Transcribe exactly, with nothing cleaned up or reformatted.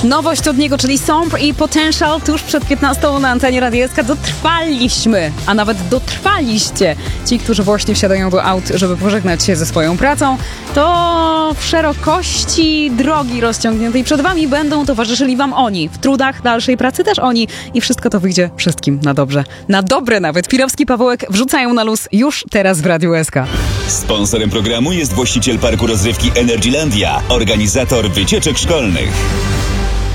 Nowość od niego, czyli Sombre i Potential tuż przed piętnastą na antenie Radia S K. Dotrwaliśmy, a nawet dotrwaliście. Ci, którzy właśnie wsiadają do aut, żeby pożegnać się ze swoją pracą, to w szerokości drogi rozciągniętej przed wami będą towarzyszyli wam oni. W trudach dalszej pracy też oni i wszystko to wyjdzie wszystkim na dobrze. Na dobre nawet. Pirowski, Pawełek wrzucają na luz już teraz w Radiu S K. Sponsorem programu jest właściciel parku rozrywki Energylandia, organizator wycieczek szkolnych.